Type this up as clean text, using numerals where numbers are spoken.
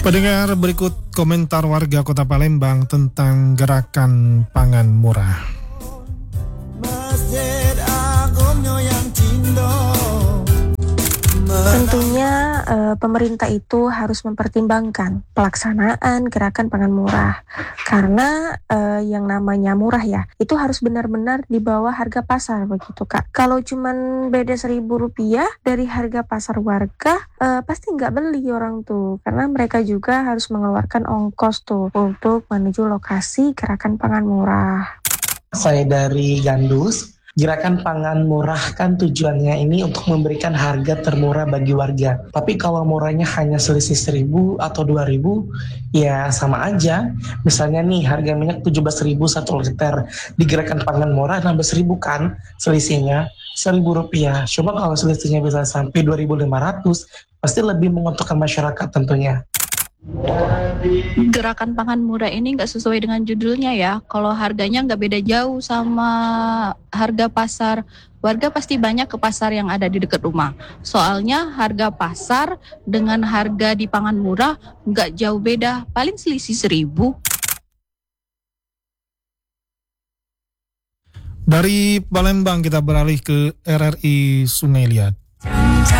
Pendengar, berikut komentar warga Kota Palembang tentang gerakan pangan murah. Masjid Agungnya yang cindo. Tentunya pemerintah itu harus mempertimbangkan pelaksanaan gerakan pangan murah karena yang namanya murah ya itu harus benar-benar di bawah harga pasar begitu Kak. Kalau cuman beda Rp1.000 dari harga pasar warga pasti nggak beli orang tuh karena mereka juga harus mengeluarkan ongkos tuh untuk menuju lokasi gerakan pangan murah. Saya dari Gandus. Gerakan pangan murah kan tujuannya ini untuk memberikan harga termurah bagi warga. Tapi kalau murahnya hanya selisih 1.000 atau 2.000, ya sama aja. Misalnya nih harga minyak 17.000 1 liter. Di gerakan pangan murah 16.000 kan selisihnya Rp1.000. Cuma kalau selisihnya bisa sampai 2.500, pasti lebih menguntungkan masyarakat tentunya. Gerakan pangan murah ini nggak sesuai dengan judulnya ya. Kalau harganya nggak beda jauh sama harga pasar, warga pasti banyak ke pasar yang ada di dekat rumah. Soalnya harga pasar dengan harga di pangan murah nggak jauh beda, paling selisih 1.000. Dari Palembang kita beralih ke RRI Sungai Liat.